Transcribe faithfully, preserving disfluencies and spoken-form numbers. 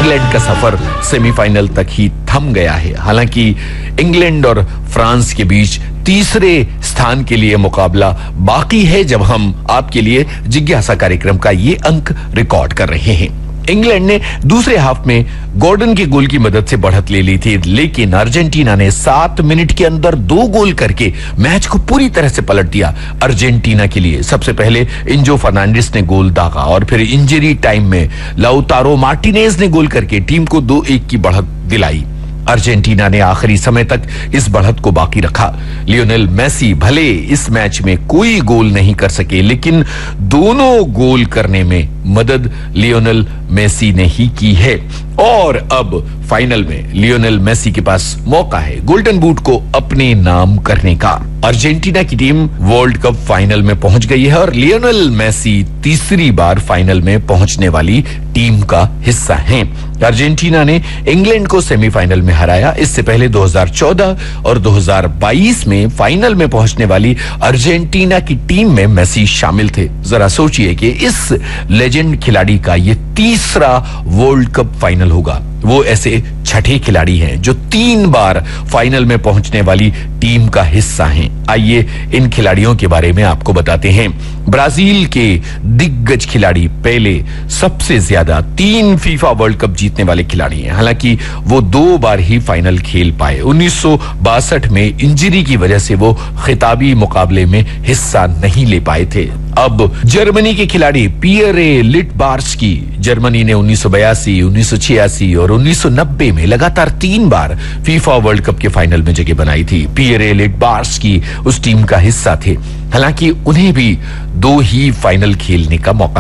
England का सफर semifinal तक ही थम गया है। हालांकि इंग्लैंड और फ्रांस के बीच तीसरे स्थान के लिए मुकाबला बाकी है जब हम आपके लिए जिज्ञासा कार्यक्रम का ये अंक रिकॉर्ड कर रहे हैं। इंग्लैंड ने दूसरे हाफ में गॉर्डन के गोल की मदद से बढ़त ले ली थी, लेकिन अर्जेंटीना ने सात मिनट के अंदर दो गोल करके मैच को पूरी तरह से पलट दिया। अर्जेंटीना के लिए सबसे पहले इंजो फर्नांडिस ने गोल दागा और फिर इंजरी टाइम में लाउतारो मार्टिनेज ने गोल करके टीम को दो एक की बढ़त दिलाई। अर्जेंटीना ने आखिरी समय तक इस बढ़त को बाकी रखा। लियोनेल मेसी भले इस मैच में कोई गोल नहीं कर सके, लेकिन दोनों गोल करने में मदद लियोनेल मेसी ने ही की है। और अब फाइनल में लियोनेल मेसी के पास मौका है गोल्डन बूट को अपने नाम करने का। अर्जेंटीना की टीम वर्ल्ड कप फाइनल में पहुंच गई है और लियोनेल मेसी तीसरी बार फाइनल में पहुंचने वाली टीम का हिस्सा हैं। अर्जेंटीना ने इंग्लैंड को सेमीफाइनल में हराया। इससे पहले दो हज़ार चौदह और दो हज़ार बाईस में फाइनल में पहुंचने वाली अर्जेंटीना की टीम में मेसी शामिल थे। जरा सोचिए कि इस लेजेंड खिलाड़ी का ये तीसरा वर्ल्ड कप फाइनल होगा। वो ऐसे छठे खिलाड़ी हैं जो तीन बार फाइनल में पहुंचने वाली टीम का हिस्सा हैं। आइए इन खिलाड़ियों के बारे में आपको बताते हैं। ब्राजील के दिग्गज खिलाड़ी पेले सबसे ज्यादा तीन फीफा वर्ल्ड कप जीतने वाले खिलाड़ी हैं। हालांकि वो दो बार ही फाइनल खेल पाए। उन्नीस सौ बासठ में इंजरी की वजह से वो खिताबी मुकाबले में हिस्सा नहीं ले पाए थे। अब जर्मनी के खिलाड़ी पियरे लिटबार्स्की, जर्मनी ने उन्नीस सौ बयासी, उन्नीस सौ छियासी और उन्नीस सौ नब्बे में लगातार तीन बार फीफा वर्ल्ड कप के फाइनल में जगह बनाई थी। पियरे लिटबार्स्की उस टीम का हिस्सा थे। हालांकि उन्हें भी दो ही फाइनल खेलने का मौका